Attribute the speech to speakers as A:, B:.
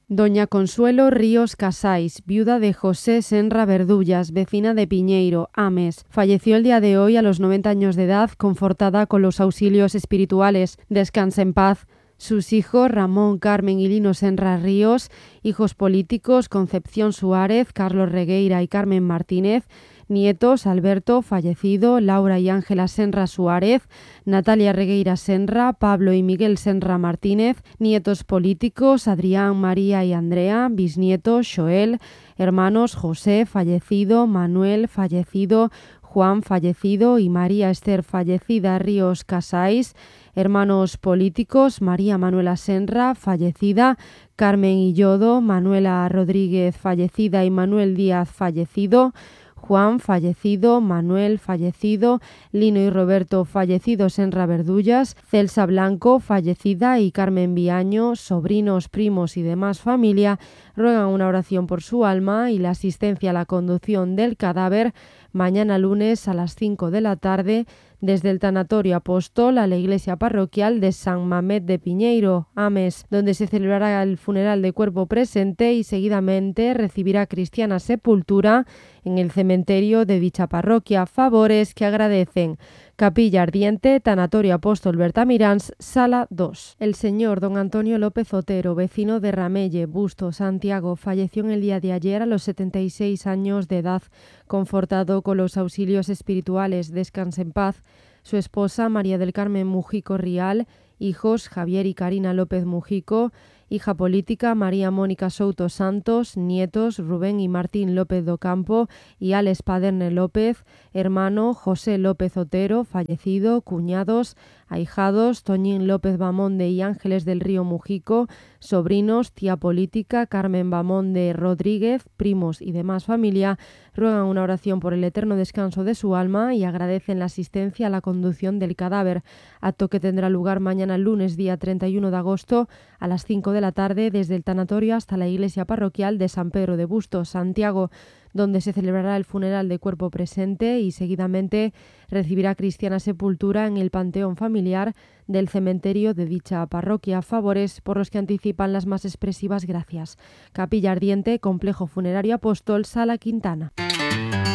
A: Doña Consuelo Ríos Casais, viuda de José Senra Verdullas, vecina de Piñeiro, Ames, falleció el día de hoy a los 90 años de edad, confortada con los auxilios espirituales. Descansa en paz. Sus hijos Ramón, Carmen y Lino Senra Ríos, hijos políticos Concepción Suárez, Carlos Regueira y Carmen Martínez, nietos Alberto, fallecido, Laura y Ángela Senra Suárez, Natalia Regueira Senra, Pablo y Miguel Senra Martínez, nietos políticos Adrián, María y Andrea, bisnietos Joel, hermanos José, fallecido, Manuel, fallecido, Juan, fallecido, y María Esther, fallecida, Ríos Casais, hermanos políticos María Manuela Senra, fallecida, Carmen Illodo, Manuela Rodríguez, fallecida, y Manuel Díaz, fallecido, Juan, fallecido, Manuel, fallecido, Lino y Roberto, fallecidos Senra Verdullas, Celsa Blanco, fallecida, y Carmen Viaño, sobrinos, primos y demás familia, ruegan una oración por su alma y la asistencia a la conducción del cadáver mañana lunes a las 5 de la tarde desde el Tanatorio Apóstol a la iglesia parroquial de San Mamet de Piñeiro, Ames, donde se celebrará el funeral de cuerpo presente y seguidamente recibirá cristiana sepultura en el cementerio de dicha parroquia. Favores que agradecen. Capilla Ardiente, Tanatorio Apóstol Bertamiráns, Sala 2. El señor don Antonio López Otero, vecino de Ramelle, Busto, Santiago, falleció en el día de ayer a los 76 años de edad, confortado con los auxilios espirituales. Descanse en paz. Su esposa María del Carmen Mujico Rial, hijos Javier y Karina López Mujico, hija política María Mónica Souto Santos, nietos Rubén y Martín López Docampo y Alex Paderne López, hermano José López Otero, fallecido, cuñados, ahijados Toñín López Bamonde y Ángeles del Río Mujico, sobrinos, tía política Carmen Bamonde Rodríguez, primos y demás familia, ruegan una oración por el eterno descanso de su alma y agradecen la asistencia a la conducción del cadáver, acto que tendrá lugar mañana lunes día 31 de agosto a las 5 de la tarde desde el tanatorio hasta la iglesia parroquial de San Pedro de Bustos, Santiago, donde se celebrará el funeral de cuerpo presente y seguidamente recibirá cristiana sepultura en el panteón familiar del cementerio de dicha parroquia. Favores por los que anticipan las más expresivas gracias. Capilla Ardiente, Complejo Funerario Apóstol, Sala Quintana.